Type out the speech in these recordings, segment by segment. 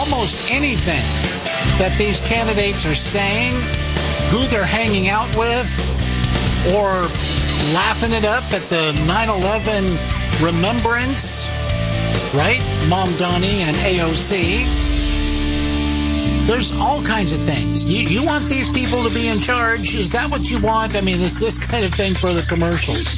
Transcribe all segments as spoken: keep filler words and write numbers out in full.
almost anything that these candidates are saying, who they're hanging out with, or laughing it up at the nine eleven remembrance, right? Mamdani and A O C. There's all kinds of things. You, you want these people to be in charge? Is that what you want? I mean, it's this kind of thing for the commercials.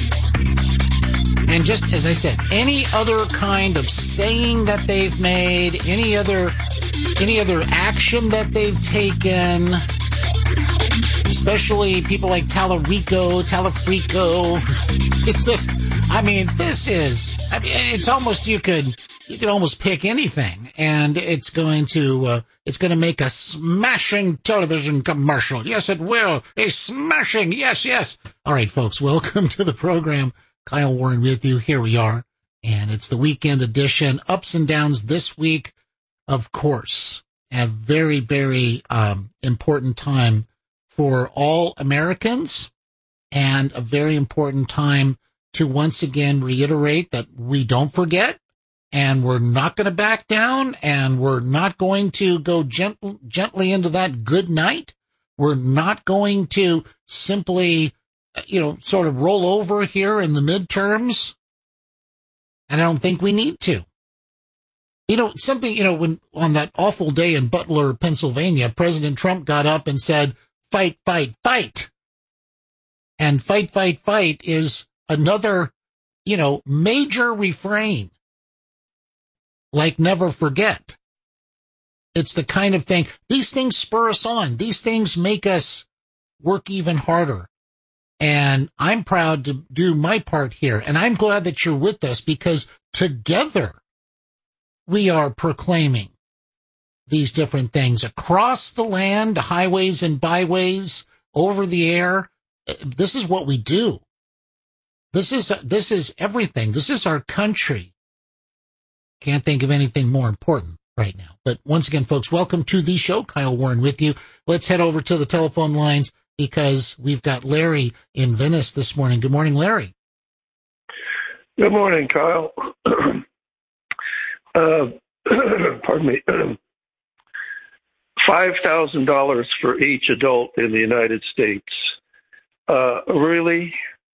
And just, as I said, any other kind of saying that they've made, any other, any other action that they've taken, especially people like Tallarico, Talafrico. It's just, I mean, this is, I mean, it's almost, you could, you could almost pick anything, and it's going to, uh, it's going to make a smashing television commercial. Yes, it will. A smashing. Yes, yes. All right, folks, welcome to the program. Kyle Warren with you. Here we are, and it's the weekend edition. Ups and downs this week, of course. A very, very um, important time for all Americans, and a very important time to once again reiterate that we don't forget, and we're not going to back down, and we're not going to go gent- gently into that good night. We're not going to simply, you know, sort of roll over here in the midterms. And I don't think we need to. You know, something, you know, when on that awful day in Butler, Pennsylvania, President Trump got up and said, fight, fight, fight. And fight, fight, fight is another, you know, major refrain. Like never forget. It's the kind of thing, these things spur us on. These things make us work even harder. And I'm proud to do my part here. And I'm glad that you're with us, because together we are proclaiming these different things across the land, highways and byways, over the air. This is what we do. This is, this is everything. This is our country. Can't think of anything more important right now. But once again, folks, welcome to the show. Kyle Warren with you. Let's head over to the telephone lines, because we've got Larry in Venice this morning. Good morning, Larry. Good morning, Kyle. uh, pardon me. five thousand dollars for each adult in the United States. Uh, really?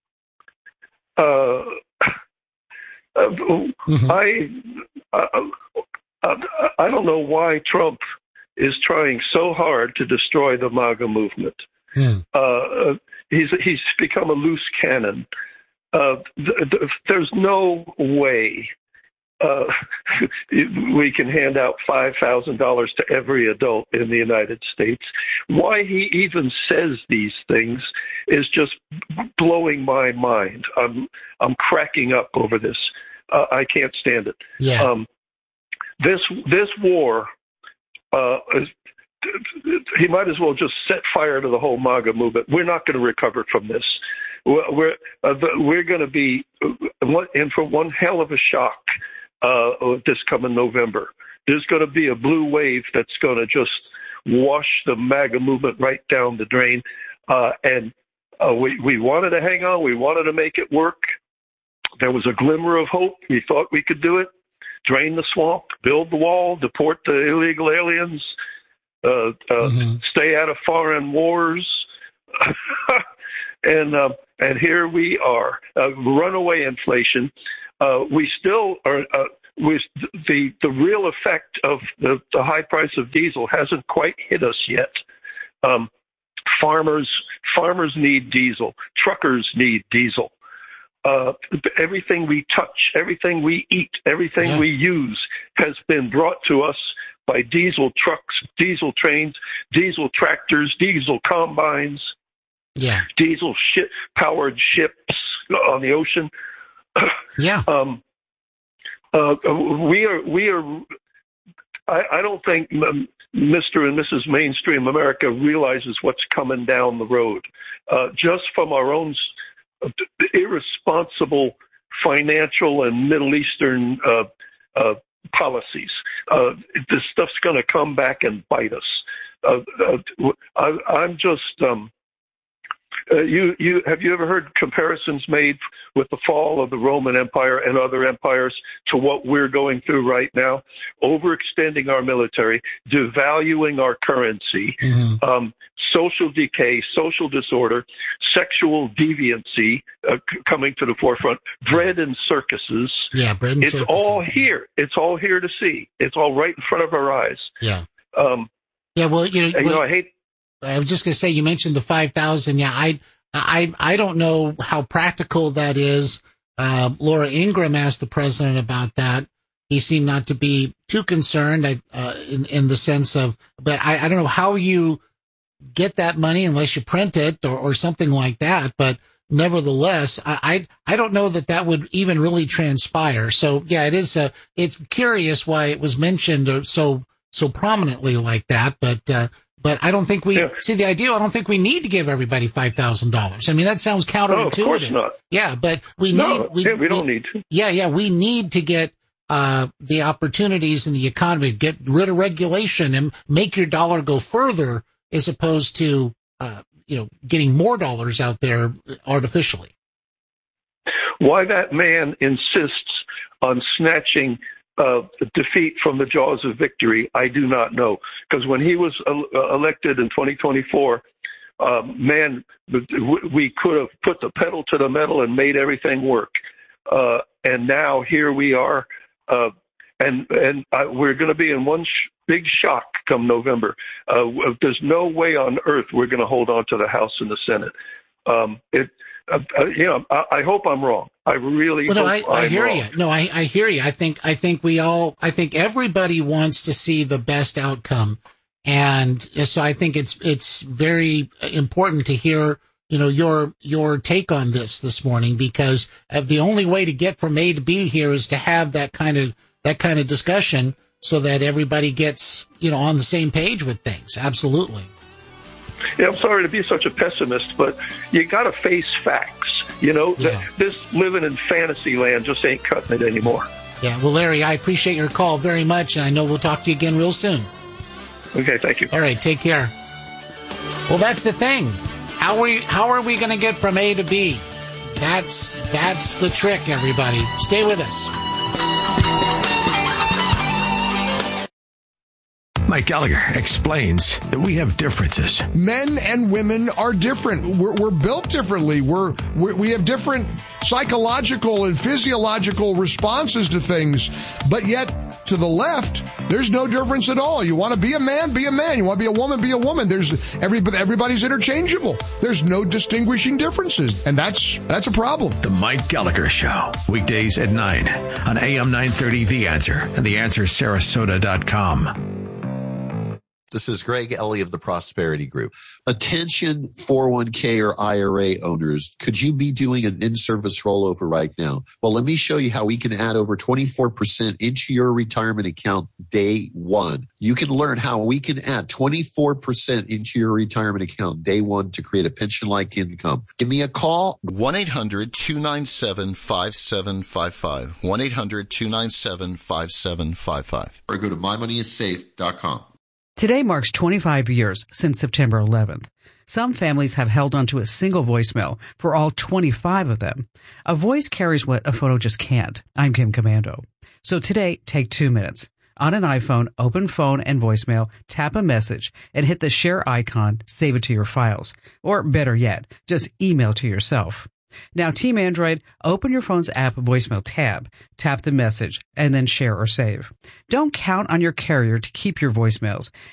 Uh, uh, mm-hmm. I, uh, uh, I don't know why Trump is trying so hard to destroy the MAGA movement. Mm. Uh, he's he's become a loose cannon. Uh, th- th- there's no way uh, we can hand out five thousand dollars to every adult in the United States. Why he even says these things is just blowing my mind. I'm I'm cracking up over this. Uh, I can't stand it. Yeah. Um, this this war uh, is. He might as well just set fire to the whole MAGA movement. We're not going to recover from this. We're uh, we're going to be in for one hell of a shock uh, this coming November. There's going to be a blue wave that's going to just wash the MAGA movement right down the drain. Uh, and uh, we we wanted to hang on. We wanted to make it work. There was a glimmer of hope. We thought we could do it. Drain the swamp, build the wall, deport the illegal aliens. Uh, uh, mm-hmm. Stay out of foreign wars, and uh, and here we are, uh, runaway inflation. Uh, we still are. Uh, we the the real effect of the, the high price of diesel hasn't quite hit us yet. Um, farmers farmers need diesel. Truckers need diesel. Uh, everything we touch, everything we eat, everything yeah. we use has been brought to us by diesel trucks, diesel trains, diesel tractors, diesel combines, yeah, diesel ship powered ships on the ocean. Yeah. Um, uh, we are, we are, I, I don't think Mister and Missus Mainstream America realizes what's coming down the road. Uh, just from our own irresponsible financial and Middle Eastern uh, uh, policies. Uh, this stuff's going to come back and bite us. Uh, uh, I, I'm just, um, uh, you you have you ever heard comparisons made with the fall of the Roman Empire and other empires to what we're going through right now? Overextending our military, devaluing our currency, mm-hmm. um, social decay, social disorder, sexual deviancy uh, c- coming to the forefront, bread and circuses. Yeah, bread and it's circuses. all here. It's all here to see. It's all right in front of our eyes. Yeah. Um, yeah. Well, you know, you well, know, I hate. I was just going to say, you mentioned the five thousand. Yeah, I, I, I don't know how practical that is. Uh, Laura Ingraham asked the president about that. He seemed not to be too concerned, uh, in, in the sense of, but I, I don't know how you get that money unless you print it or, or something like that. But nevertheless, I, I, I don't know that that would even really transpire. So yeah, it is, uh, it's curious why it was mentioned so, so prominently like that. But, uh, But I don't think we yeah. see the idea. I don't think we need to give everybody five thousand dollars. I mean, that sounds counterintuitive. No, of course not. Yeah, but we no, need. We, yeah, we, we don't we, need to. Yeah, yeah, we need to get uh the opportunities in the economy, get rid of regulation, and make your dollar go further, as opposed to uh you know getting more dollars out there artificially. Why that man insists on snatching Uh, defeat from the jaws of victory, I do not know. Because when he was uh, elected in twenty twenty-four, um, man, we could have put the pedal to the metal and made everything work. Uh, and now here we are, uh, and and uh, we're going to be in one sh- big shock come November. Uh, there's no way on earth we're going to hold on to the House and the Senate. Um, it, uh, uh, you know, I, I hope I'm wrong. I really well, no, hope I, I I'm hear wrong. you. No, I, I hear you. I think, I think we all, I think everybody wants to see the best outcome. And so I think it's, it's very important to hear, you know, your, your take on this this morning, because the only way to get from A to B here is to have that kind of, that kind of discussion so that everybody gets, you know, on the same page with things. Absolutely. Yeah, I'm sorry to be such a pessimist, but you got to face facts. You know, yeah. th- this living in fantasy land just ain't cutting it anymore. Yeah, well, Larry, I appreciate your call very much, and I know we'll talk to you again real soon. Okay, thank you. All right, take care. Well, that's the thing. How we how are we going to get from A to B? That's that's the trick, everybody. Stay with us. Mike Gallagher explains that we have differences. Men and women are different. We're, we're built differently. We're, we're we have different psychological and physiological responses to things. But yet, to the left, there's no difference at all. You want to be a man, be a man. You want to be a woman, be a woman. There's everybody, everybody's interchangeable. There's no distinguishing differences, and that's that's a problem. The Mike Gallagher Show, weekdays at nine on A M nine thirty. The Answer and the answer sarasota dot com. This is Greg Ellie of the Prosperity Group. Attention four oh one k or I R A owners, could you be doing an in-service rollover right now? Well, let me show you how we can add over twenty-four percent into your retirement account day one. You can learn how we can add twenty-four percent into your retirement account day one to create a pension-like income. Give me a call. one eight hundred two nine seven five seven five five. one eight hundred two nine seven five seven five five. Or go to my money is safe dot com. Today marks twenty-five years since September eleventh. Some families have held onto a single voicemail for all twenty-five of them. A voice carries what a photo just can't. I'm Kim Commando. So today, take two minutes. On an iPhone, open phone and voicemail, tap a message, and hit the share icon, save it to your files. Or better yet, just email to yourself. Now, Team Android, open your phone's app voicemail tab, tap the message, and then share or save. Don't count on your carrier to keep your voicemails.